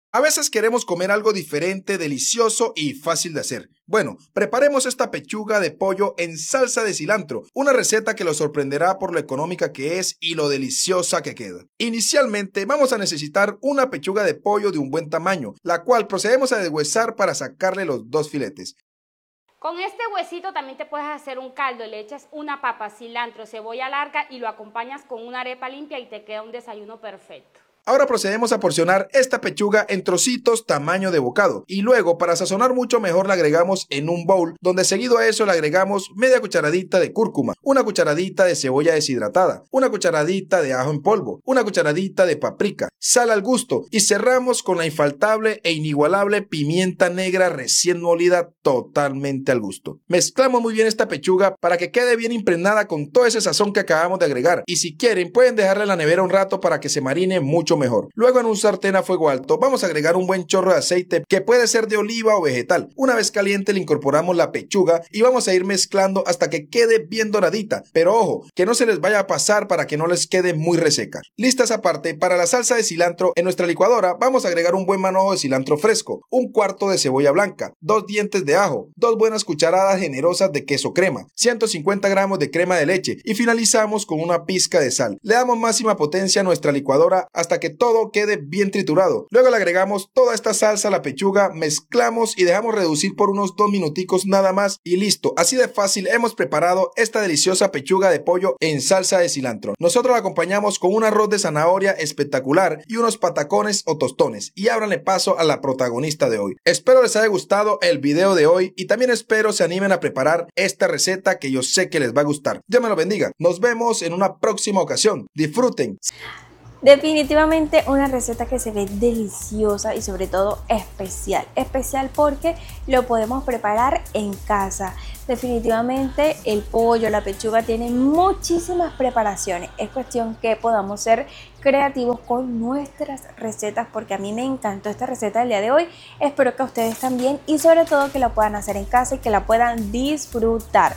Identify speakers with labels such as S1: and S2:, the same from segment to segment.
S1: A veces queremos comer algo diferente, delicioso y fácil de hacer. Bueno, preparemos esta pechuga de pollo en salsa de cilantro, una receta que los sorprenderá por lo económica que es y lo deliciosa que queda. Inicialmente vamos a necesitar una pechuga de pollo de un buen tamaño, la cual procedemos a deshuesar para sacarle los 2 filetes.
S2: Con este huesito también te puedes hacer un caldo, le echas una papa, cilantro, cebolla larga y lo acompañas con una arepa limpia y te queda un desayuno perfecto.
S1: Ahora procedemos a porcionar esta pechuga en trocitos tamaño de bocado y luego para sazonar mucho mejor la agregamos en un bowl donde seguido a eso le agregamos media cucharadita de cúrcuma, una cucharadita de cebolla deshidratada, una cucharadita de ajo en polvo, una cucharadita de paprika, sal al gusto y cerramos con la infaltable e inigualable pimienta negra recién molida totalmente al gusto. Mezclamos muy bien esta pechuga para que quede bien impregnada con todo ese sazón que acabamos de agregar y si quieren pueden dejarla en la nevera un rato para que se marine mucho mejor. Luego en un sartén a fuego alto vamos a agregar un buen chorro de aceite que puede ser de oliva o vegetal. Una vez caliente le incorporamos la pechuga y vamos a ir mezclando hasta que quede bien doradita, pero ojo, que no se les vaya a pasar para que no les quede muy reseca. Listas aparte, para la salsa de cilantro en nuestra licuadora vamos a agregar un buen manojo de cilantro fresco, un cuarto de cebolla blanca, 2 dientes de ajo, 2 buenas cucharadas generosas de queso crema, 150 gramos de crema de leche y finalizamos con una pizca de sal. Le damos máxima potencia a nuestra licuadora hasta que todo quede bien triturado. Luego le agregamos toda esta salsa a la pechuga, mezclamos y dejamos reducir por unos 2 minuticos nada más y listo. Así de fácil hemos preparado esta deliciosa pechuga de pollo en salsa de cilantro. Nosotros la acompañamos con un arroz de zanahoria espectacular y unos patacones o tostones. Y ábranle paso a la protagonista de hoy. Espero les haya gustado el video de hoy y también espero se animen a preparar esta receta que yo sé que les va a gustar. Dios me lo bendiga. Nos vemos en una próxima ocasión. Disfruten.
S3: Definitivamente una receta que se ve deliciosa y sobre todo especial porque lo podemos preparar en casa. Definitivamente el pollo, la pechuga tienen muchísimas preparaciones, es cuestión que podamos ser creativos con nuestras recetas porque a mí me encantó esta receta del día de hoy, espero que a ustedes también y sobre todo que la puedan hacer en casa y que la puedan disfrutar.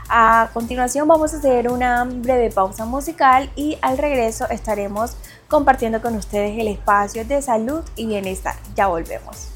S3: A continuación vamos a hacer una breve pausa musical y al regreso estaremos compartiendo con ustedes el espacio de salud y bienestar. Ya volvemos.